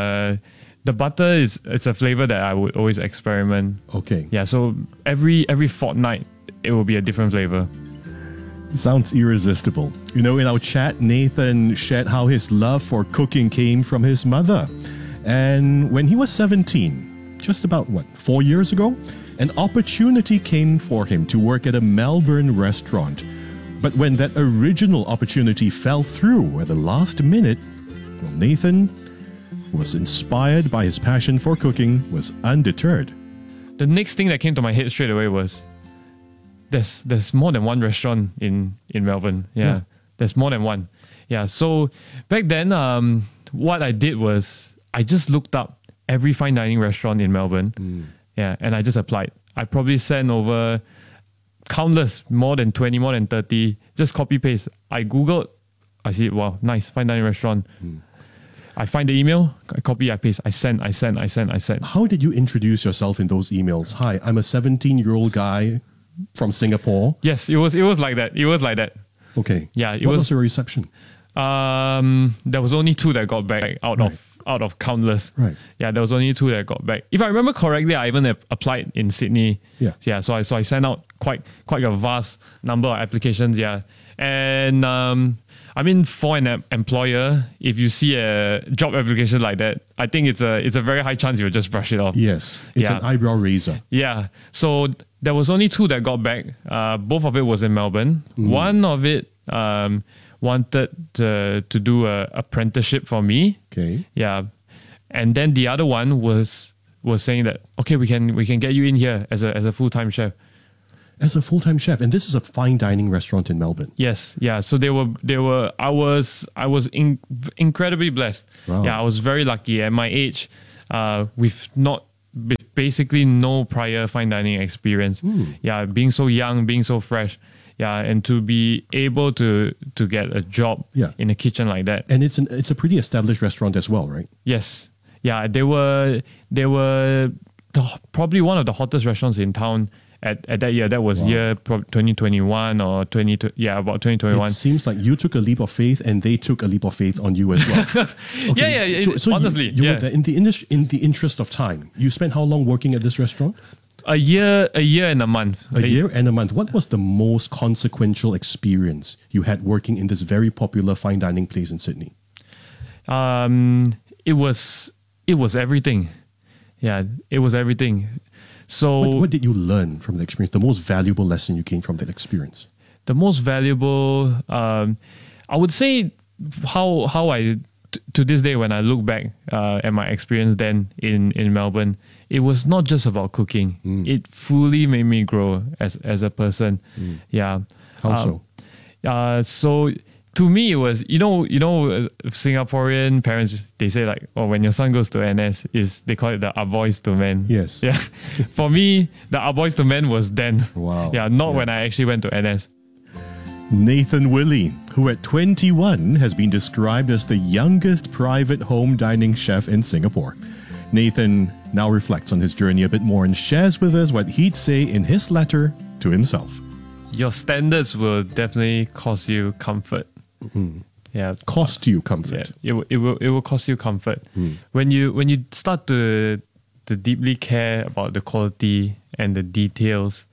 Speaker 9: a flavor that I would always experiment.
Speaker 21: Okay.
Speaker 9: Yeah, so every fortnight it will be a different flavor.
Speaker 21: Sounds irresistible. In our chat, Nathan shared how his love for cooking came from his mother. And when he was 17, just about 4 years ago, an opportunity came for him to work at a Melbourne restaurant. But when that original opportunity fell through at the last minute, Nathan, who was inspired by his passion for cooking, was undeterred.
Speaker 9: The next thing that came to my head straight away was, there's more than one restaurant in Melbourne. Yeah, there's more than one. Yeah, so back then, what I did was I just looked up every fine dining restaurant in Melbourne. Yeah, and I just applied. I probably sent over countless, more than 20, more than 30, just copy paste. I Googled, I see, wow, nice, fine dining restaurant. I find the email, I copy, I paste, I send.
Speaker 21: How did you introduce yourself in those emails? Hi, I'm a 17-year-old guy from Singapore.
Speaker 9: Yes, it was like that. It was like that.
Speaker 21: Okay.
Speaker 9: Yeah.
Speaker 21: What was your reception?
Speaker 9: There was only 2 that got back out of countless.
Speaker 21: Right.
Speaker 9: Yeah, there was only 2 that got back. If I remember correctly, I even applied in Sydney.
Speaker 21: Yeah.
Speaker 9: Yeah. So I sent out quite a vast number of applications. Yeah. And I mean, for an employer, if you see a job application like that, I think it's a very high chance you'll just brush it off.
Speaker 21: Yes, it's an eyebrow raiser.
Speaker 9: Yeah. So there was only 2 that got back. Both of it was in Melbourne. One of it wanted to do a apprenticeship for me.
Speaker 21: Okay.
Speaker 9: Yeah. And then the other one was saying that, okay, we can get you in here as a full-time chef.
Speaker 21: As a full-time chef, and this is a fine dining restaurant in Melbourne.
Speaker 9: Yes, yeah. So they were. I was incredibly blessed.
Speaker 21: Wow.
Speaker 9: Yeah, I was very lucky. At my age, with basically no prior fine dining experience. Yeah, being so young, being so fresh. Yeah, and to be able to get a job in a kitchen like that.
Speaker 21: And it's a pretty established restaurant as well, right?
Speaker 9: Yes. Yeah, they were probably one of the hottest restaurants in town. At that year, that was year 2021 or about 2021.
Speaker 21: It seems like you took a leap of faith and they took a leap of faith on you as well.
Speaker 9: Okay. Yeah. So honestly,
Speaker 21: you were there in the interest of time. You spent how long working at this restaurant?
Speaker 9: A year and a month.
Speaker 21: A year and a month. What was the most consequential experience you had working in this very popular fine dining place in Sydney?
Speaker 9: It was everything. Yeah, it was everything. So
Speaker 21: what did you learn from the experience? The most valuable lesson you gained from that experience?
Speaker 9: The most valuable, I would say, how I to this day when I look back at my experience then in Melbourne, it was not just about cooking. It fully made me grow as a person. Yeah.
Speaker 21: How so?
Speaker 9: So to me, it was, Singaporean parents, they say like, oh, when your son goes to NS, they call it the Ah Boys to Men.
Speaker 21: Yes.
Speaker 9: Yeah. For me, the Ah Boys to Men was then.
Speaker 21: Wow.
Speaker 9: Yeah, not when I actually went to NS.
Speaker 21: Nathan Willie, who at 21 has been described as the youngest private home dining chef in Singapore. Nathan now reflects on his journey a bit more and shares with us what he'd say in his letter to himself.
Speaker 9: Your standards will definitely cause you comfort. Yeah,
Speaker 21: cost you comfort.
Speaker 9: Yeah, it will cost you comfort. When you start to deeply care about the quality and the details,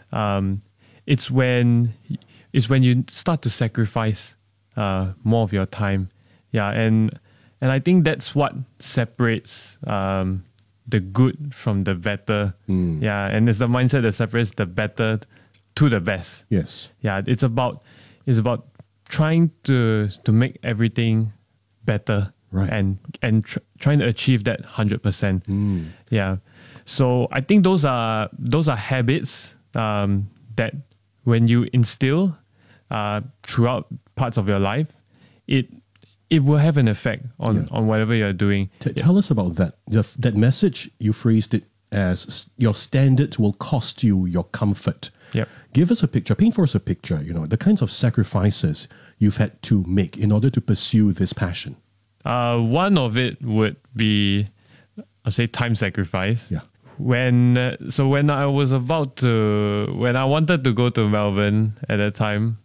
Speaker 9: it's when you start to sacrifice more of your time. Yeah, and I think that's what separates the good from the better. Yeah, and it's the mindset that separates the better to the best.
Speaker 21: Yes.
Speaker 9: Yeah, it's about trying to make everything better,
Speaker 21: right?
Speaker 9: And trying to achieve that 100%. Yeah. So I think those are habits that when you instill throughout parts of your life, it will have an effect on whatever you're doing.
Speaker 21: Tell us about that. That message, you phrased it as your standards will cost you your comfort.
Speaker 9: Yep.
Speaker 21: Give us a picture, paint for us a picture, the kinds of sacrifices you've had to make in order to pursue this passion.
Speaker 9: One of it would be, I'll say, time sacrifice.
Speaker 21: Yeah.
Speaker 9: When I wanted to go to Melbourne at that time,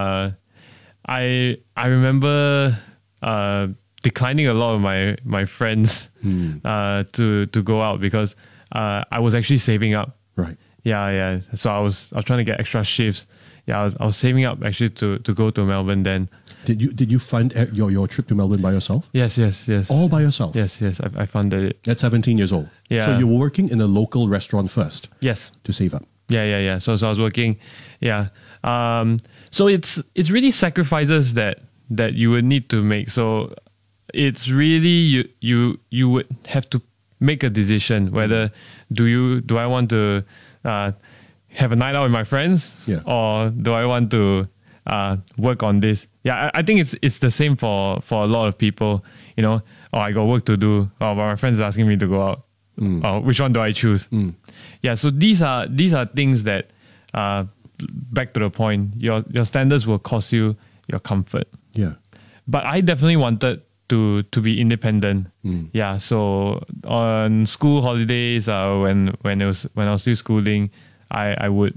Speaker 9: I remember declining a lot of my friends to go out because I was actually saving up.
Speaker 21: Right.
Speaker 9: Yeah. So I was trying to get extra shifts. Yeah, I was saving up actually to go to Melbourne then.
Speaker 21: Did you fund your trip to Melbourne by yourself?
Speaker 9: Yes.
Speaker 21: All by yourself?
Speaker 9: Yes. I funded it.
Speaker 21: At 17 years old?
Speaker 9: Yeah.
Speaker 21: So you were working in a local restaurant first?
Speaker 9: Yes.
Speaker 21: To save up?
Speaker 9: Yeah. So I was working. Yeah. So it's really sacrifices that you would need to make. So it's really you would have to make a decision whether do I want to have a night out with my friends, or do I want to work on this? Yeah, I think it's the same for a lot of people. I got work to do. But my friends are asking me to go out. Which one do I choose? Yeah, so these are things that, back to the point, your standards will cost you your comfort.
Speaker 21: Yeah,
Speaker 9: but I definitely wanted to be independent. Yeah, so on school holidays, when I was still schooling, I would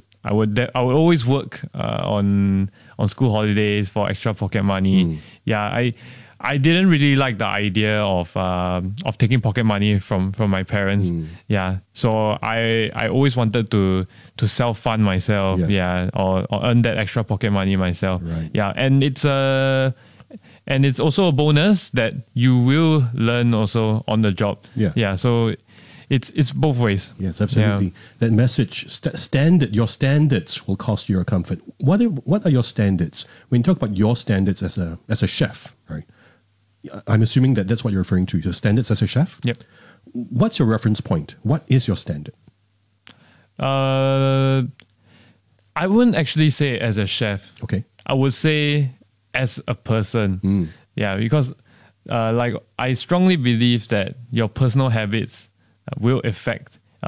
Speaker 9: always work on school holidays for extra pocket money. Yeah, I didn't really like the idea of taking pocket money from my parents. Yeah, so I always wanted to self fund myself. Yeah, or earn that extra pocket money myself.
Speaker 21: Right.
Speaker 9: Yeah, and it's also a bonus that you will learn also on the job. Yeah. So it's both ways.
Speaker 21: Yes, absolutely. That message, your standards will cost you your comfort. What are your standards? When you talk about your standards as a chef, right? I'm assuming that's what you're referring to. Your standards as a chef?
Speaker 9: Yep.
Speaker 21: What's your reference point? What is your standard?
Speaker 9: I wouldn't actually say as a chef.
Speaker 21: Okay.
Speaker 9: I would say as a person. Yeah, because I strongly believe that your personal habits will affect